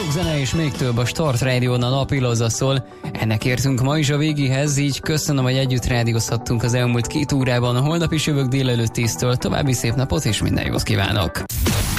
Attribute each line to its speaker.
Speaker 1: Sok zene és még több a Start Radio-n a napilóza szól. Ennek értünk ma is a végéhez, így köszönöm, hogy együtt rádiózhattunk az elmúlt 2 órában. Holnap is jövök délelőtt 10-től. További szép napot és minden jót kívánok!